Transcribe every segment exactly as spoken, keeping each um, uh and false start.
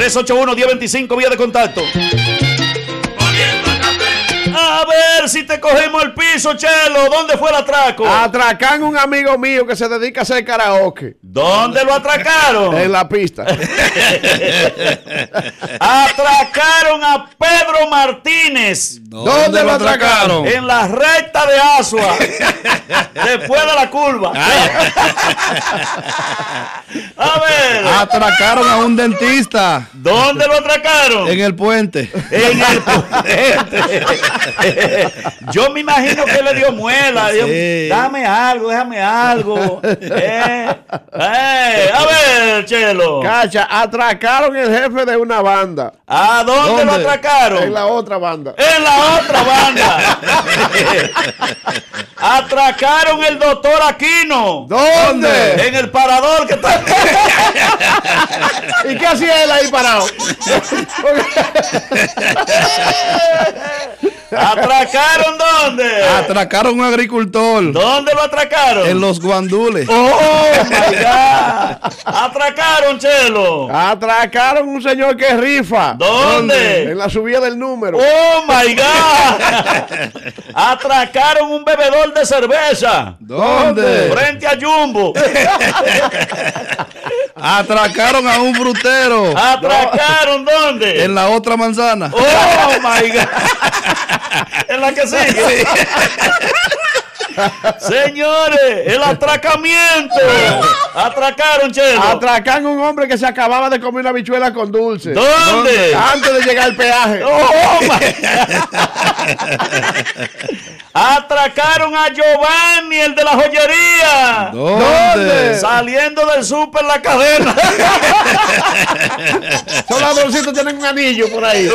tres ocho uno, uno cero dos cinco, vía de contacto. A ver si te cogemos el piso, Chelo. ¿Dónde fue el atraco? Atracan un amigo mío que se dedica a hacer karaoke. ¿Dónde lo atracaron? En la pista. Atracaron a Pedro Martínez. ¿Dónde, ¿Dónde lo atracaron? En la recta de Asua. Después de la curva. A ver. Atracaron a un dentista. ¿Dónde lo atracaron? En el puente. En el puente. Yo me imagino que le dio muela. Dios, sí. Dame algo, déjame algo. Eh, eh, a ver, Chelo. Cacha, atracaron el jefe de una banda. ¿A dónde, ¿Dónde? lo atracaron? En la otra banda. En la otra banda. Atracaron el doctor Aquino. ¿Dónde? En el parador que está. ¿Y qué hacía él ahí parado? ¿Atracaron dónde? Atracaron a un agricultor. ¿Dónde lo atracaron? En los guandules. ¡Oh, my God! ¿Atracaron, Chelo? Atracaron un señor que rifa. ¿Dónde? En la subida del número. ¡Oh, my God! Atracaron un bebedor de cerveza. ¿Dónde? Frente a Jumbo. Atracaron a un frutero. ¿Atracaron dónde? En la otra manzana. ¡Oh, my God! En la que sigue. Señores, el atracamiento. Atracaron, Chelo. Atracaron un hombre que se acababa de comer una habichuela con dulce. ¿Dónde? Antes de llegar al peaje. Oh, atracaron a Giovanni, el de la joyería. ¿Dónde? Saliendo del súper la cadena. Esos ladroncitos tienen un anillo por ahí.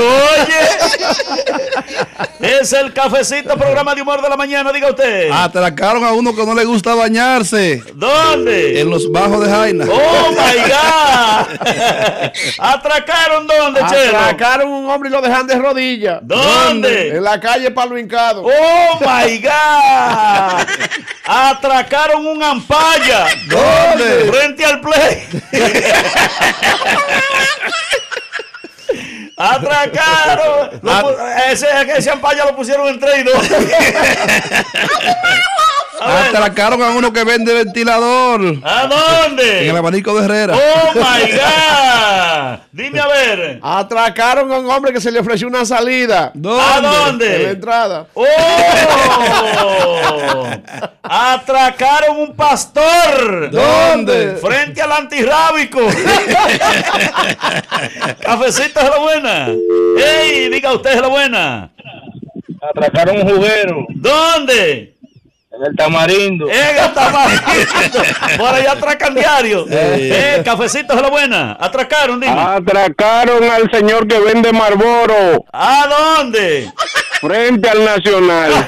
Oye, es el Cafecito, programa de humor de la mañana, diga usted. Atracaron a uno que no le gusta bañarse. ¿Dónde? En los bajos de Jaina. Oh my God. ¿Atracaron dónde, Chelo? Atracaron un hombre y lo dejan de rodillas. ¿Dónde? En la calle Palo Hincado. Oh my God. Atracaron un ampalla. ¿Dónde? Frente al Play. Atracaron. Lo, ese, ese ampalla lo pusieron en tres y dos. Atracaron a uno que vende ventilador. ¿A dónde? En el abanico de Herrera. Oh my God. Dime a ver. Atracaron a un hombre que se le ofreció una salida. ¿Dónde? ¿A dónde? En la entrada. Oh. Atracaron un pastor. ¿Dónde? Frente al antirrábico. Cafecito es la buena. Ey, diga usted es la buena. Atracaron un juguero. ¿Dónde? En el Tamarindo. En el Tamarindo. Por allá atracan diario. Eh, Cafecito es la buena. Atracaron, dime. Atracaron al señor que vende Marlboro. ¿A dónde? Frente al Nacional.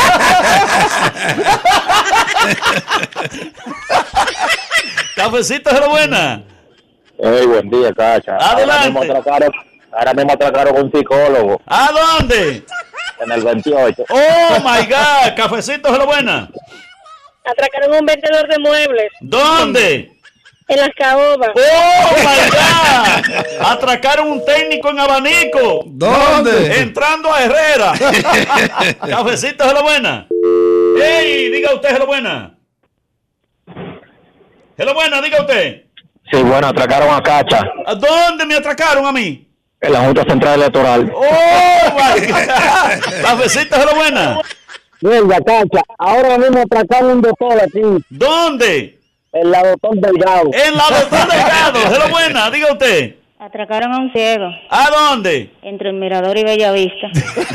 Cafecito es la buena. Hey, buen día, Cacha. Adelante. Ahora mismo atracaron, ahora mismo atracaron un psicólogo. ¿A dónde? En el veintiocho. Oh my God. Cafecito es la buena. Atracaron un vendedor de muebles. ¿Dónde? En las caobas. ¡Oh, my God! Atracaron un técnico en abanico. ¿Dónde? Entrando a Herrera. Cafecito es la buena. ¡Ey! Diga usted es la buena. ¿Es la buena? Diga usted. Sí, bueno, atracaron a Cacha. ¿A dónde me atracaron a mí? En la Junta Central Electoral. ¡Oh, my God! Cafecito es la buena. Mierda, Cacha. Ahora mismo atracaron un doctor aquí. ¿Dónde? En la Doctor Delgado. En la Doctor Delgado. ¿Es la buena? Diga usted. Atracaron a un ciego. ¿A dónde? Entre el Mirador y Bellavista.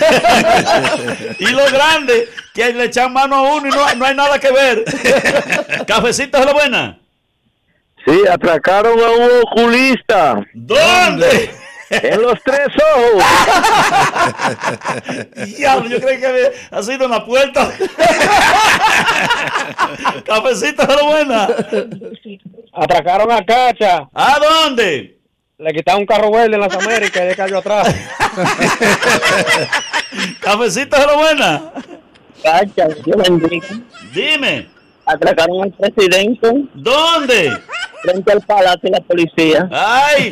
Y lo grande, que le echan mano a uno y no, no hay nada que ver. Cafecito es la buena. Sí, atracaron a un oculista. ¿Dónde? En los tres ojos. Diablo, yo creí que había, ha sido en la puerta. Cafecito es la buena. Atracaron a Cacha. ¿A dónde? Le quitaron un carro verde en las Américas y le cayó atrás. Cafecito es la buena. Cacha, yo bendiga. Dime. Atracaron al presidente. ¿Dónde? Frente al Palacio de la Policía. Ay.